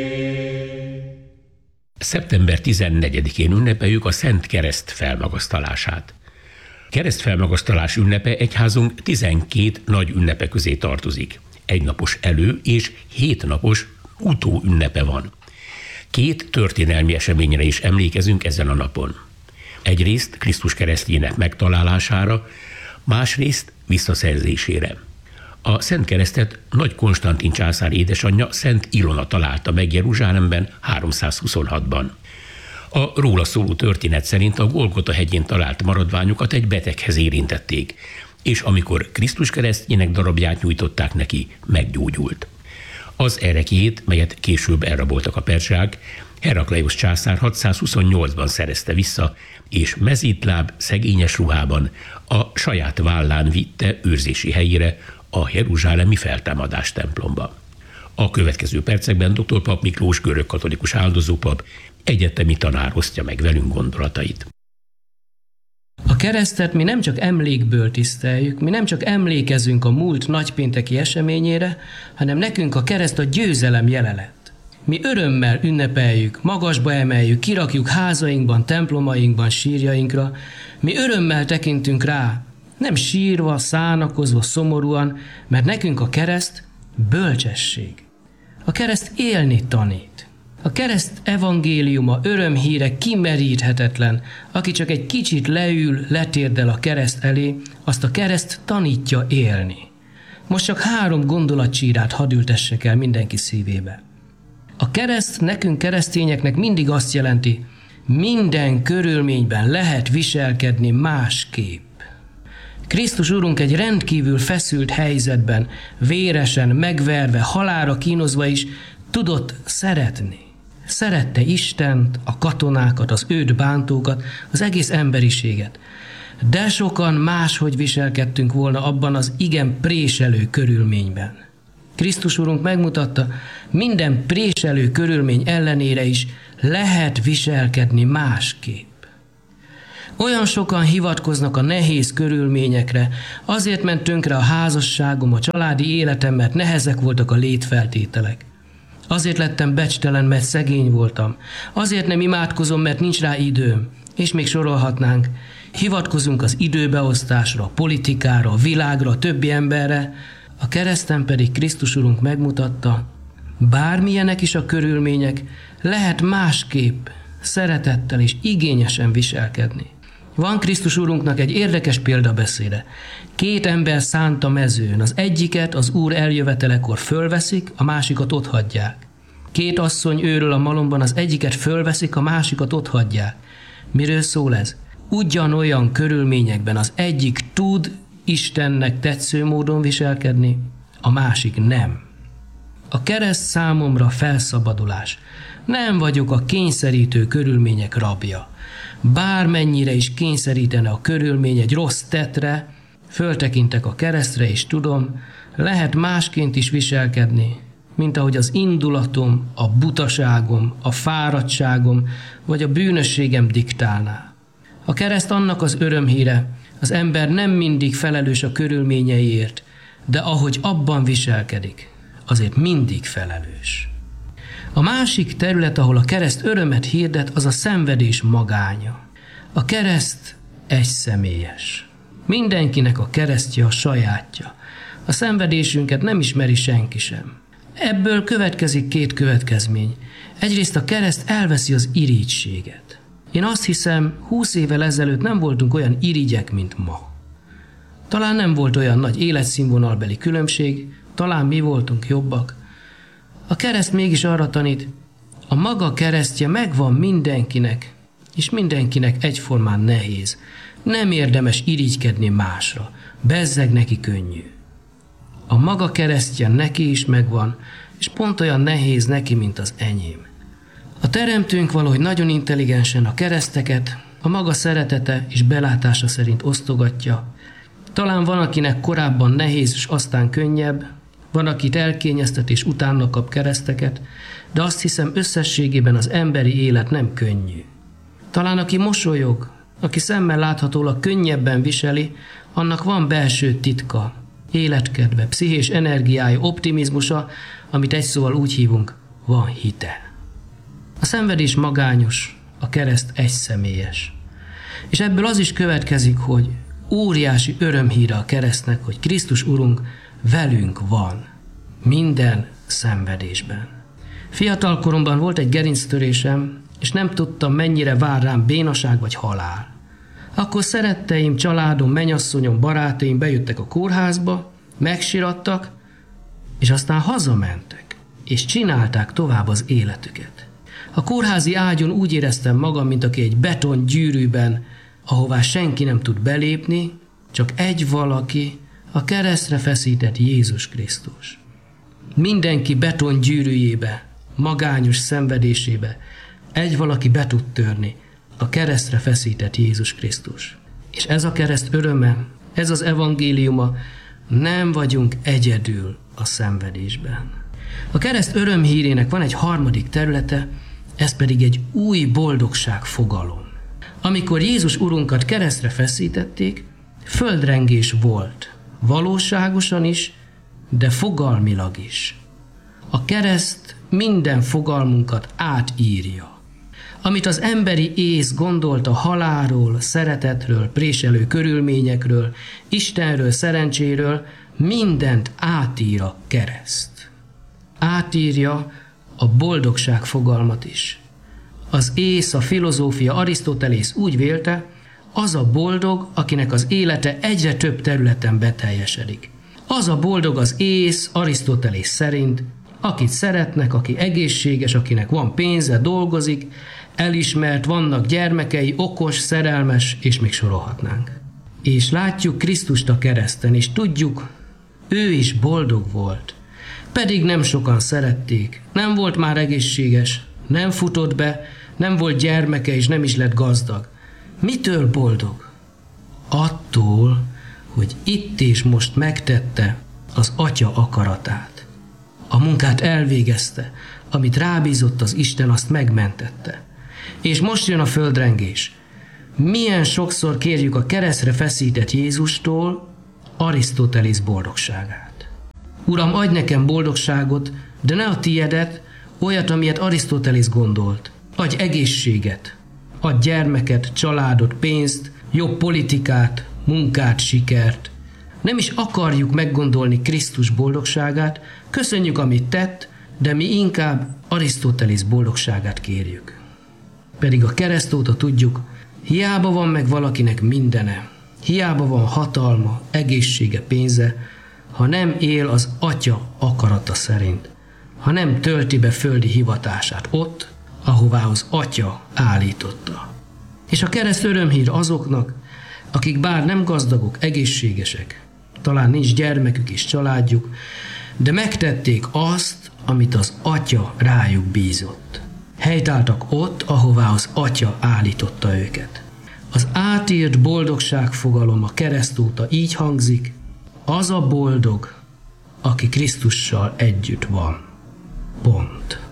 Szeptember 14-én ünnepeljük a Szent Kereszt felmagasztalását. Keresztfelmagasztalás ünnepe egyházunk 12 nagy ünnepe közé tartozik. Egynapos elő- és 7 napos utóünnepe van. 2 történelmi eseményre is emlékezünk ezen a napon. Egyrészt Krisztus keresztjének megtalálására, másrészt visszaszerzésére. A Szent Keresztet Nagy Konstantin császár édesanyja Szent Ilona találta meg Jeruzsálemben 326-ban. A róla szóló történet szerint a Golgota hegyén talált maradványokat egy beteghez érintették, és amikor Krisztus keresztjének darabját nyújtották neki, meggyógyult. Az ereklyét, melyet később elraboltak a perzsák, Herakleiusz császár 628-ban szerezte vissza, és mezítláb, szegényes ruhában a saját vállán vitte őrzési helyére, a jeruzsálemi feltámadás templomba. A következő percekben dr. Pap Miklós görögkatolikus áldozópap egyetemi tanár osztja meg velünk gondolatait. A keresztet mi nem csak emlékből tiszteljük, mi nem csak emlékezünk a múlt nagypénteki eseményére, hanem nekünk a kereszt a győzelem jele lett. Mi örömmel ünnepeljük, magasba emeljük, kirakjuk házainkban, templomainkban, sírjainkra, mi örömmel tekintünk rá, nem sírva, szánakozva, szomorúan, mert nekünk a kereszt bölcsesség. A kereszt élni tanít. A kereszt evangéliuma, örömhíre kimeríthetetlen. Aki csak egy kicsit leül, letérdel a kereszt elé, azt a kereszt tanítja élni. Most csak 3 gondolatcsírát hadd ültessek el mindenki szívébe. A kereszt nekünk keresztényeknek mindig azt jelenti, minden körülményben lehet viselkedni másképp. Krisztus Urunk egy rendkívül feszült helyzetben, véresen, megverve, halálra kínozva is tudott szeretni. Szerette Istent, a katonákat, az őt bántókat, az egész emberiséget. De sokan máshogy viselkedtünk volna abban az igen préselő körülményben. Krisztus Urunk megmutatta, minden préselő körülmény ellenére is lehet viselkedni másképp. Olyan sokan hivatkoznak a nehéz körülményekre, azért ment tönkre a házasságom, a családi életem, mert nehezek voltak a létfeltételek. Azért lettem becstelen, mert szegény voltam. Azért nem imádkozom, mert nincs rá időm. És még sorolhatnánk. Hivatkozunk az időbeosztásra, a politikára, a világra, a többi emberre. A kereszten pedig Krisztus Urunk megmutatta, bármilyenek is a körülmények, lehet másképp, szeretettel és igényesen viselkedni. Van Krisztus Urunknak egy érdekes példabeszéde. 2 ember szánt a mezőn, az egyiket az Úr eljövetelekor fölveszik, a másikat otthagyják. 2 asszony őrül a malomban, az egyiket fölveszik, a másikat otthagyják. Miről szól ez? Ugyanolyan körülményekben az egyik tud Istennek tetsző módon viselkedni, a másik nem. A kereszt számomra felszabadulás. Nem vagyok a kényszerítő körülmények rabja. Bármennyire is kényszerítene a körülmény egy rossz tettre, föltekintek a keresztre és tudom, lehet másként is viselkedni, mint ahogy az indulatom, a butaságom, a fáradtságom vagy a bűnösségem diktálná. A kereszt annak az örömhíre, az ember nem mindig felelős a körülményeiért, de ahogy abban viselkedik, azért mindig felelős. A másik terület, ahol a kereszt örömet hirdet, az a szenvedés magánya. A kereszt egyszemélyes. Mindenkinek a keresztje a sajátja. A szenvedésünket nem ismeri senki sem. Ebből következik 2 következmény. Egyrészt a kereszt elveszi az irigységet. Én azt hiszem, 20 évvel ezelőtt nem voltunk olyan irigyek, mint ma. Talán nem volt olyan nagy életszínvonalbeli különbség, talán mi voltunk jobbak. A kereszt mégis arra tanít, a maga keresztje megvan mindenkinek, és mindenkinek egyformán nehéz. Nem érdemes irigykedni másra, bezzeg neki könnyű. A maga keresztje neki is megvan, és pont olyan nehéz neki, mint az enyém. A Teremtőnk valahogy nagyon intelligensen a kereszteket a maga szeretete és belátása szerint osztogatja. Talán van, akinek korábban nehéz, és aztán könnyebb, van, akit elkényeztet és utána kap kereszteket, de azt hiszem összességében az emberi élet nem könnyű. Talán aki mosolyog, aki szemmel láthatólag könnyebben viseli, annak van belső titka, életkedve, pszichés energiája, optimizmusa, amit egy szóval úgy hívunk, van hite. A szenvedés magányos, a kereszt egyszemélyes. És ebből az is következik, hogy óriási örömhíre a keresztnek, hogy Krisztus Urunk velünk van minden szenvedésben. Fiatal koromban volt egy gerinctörésem, és nem tudtam, mennyire vár rám bénaság vagy halál. Akkor szeretteim, családom, mennyasszonyom, barátaim bejöttek a kórházba, megsirattak, és aztán hazamentek, és csinálták tovább az életüket. A kórházi ágyon úgy éreztem magam, mint aki egy beton gyűrűben, ahová senki nem tud belépni, csak egy valaki, a keresztre feszített Jézus Krisztus. Mindenki beton gyűrűjébe, magányos szenvedésébe egy valaki be tud törni, a keresztre feszített Jézus Krisztus. És ez a kereszt öröme, ez az evangéliuma, nem vagyunk egyedül a szenvedésben. A kereszt örömhírének van egy harmadik területe, ez pedig egy új boldogság fogalom. Amikor Jézus Urunkat keresztre feszítették, földrengés volt, valóságosan is, de fogalmilag is. A kereszt minden fogalmunkat átírja. Amit az emberi ész gondolt a halálról, szeretetről, préselő körülményekről, Istenről, szerencséről, mindent átír a kereszt. Átírja a boldogság fogalmat is. Az ész, a filozófia, Arisztotelész úgy vélte, az a boldog, akinek az élete egyre több területen beteljesedik. Az a boldog az ész, Arisztotelész szerint, akit szeretnek, aki egészséges, akinek van pénze, dolgozik, elismert, vannak gyermekei, okos, szerelmes, és még sorolhatnánk. És látjuk Krisztust a kereszten, és tudjuk, ő is boldog volt. Pedig nem sokan szerették, nem volt már egészséges, nem futott be, nem volt gyermeke, és nem is lett gazdag. Mitől boldog? Attól, hogy itt és most megtette az Atya akaratát. A munkát elvégezte, amit rábízott az Isten, azt megmentette. És most jön a földrengés. Milyen sokszor kérjük a keresztre feszített Jézustól Arisztotelész boldogságát. Uram, adj nekem boldogságot, de ne a tiedet, olyat, amilyet Arisztotelész gondolt. Adj egészséget, adj gyermeket, családot, pénzt, jobb politikát, munkát, sikert. Nem is akarjuk meggondolni Krisztus boldogságát, köszönjük, amit tett, de mi inkább Arisztotelész boldogságát kérjük. Pedig a kereszt óta tudjuk, hiába van meg valakinek mindene, hiába van hatalma, egészsége, pénze, ha nem él az Atya akarata szerint, ha nem tölti be földi hivatását ott, ahová az Atya állította. És a kereszt örömhír azoknak, akik bár nem gazdagok, egészségesek, talán nincs gyermekük és családjuk, de megtették azt, amit az Atya rájuk bízott. Helytáltak ott, ahová az Atya állította őket. Az átírt boldogság fogalom a kereszt óta így hangzik, az a boldog, aki Krisztussal együtt van. Pont.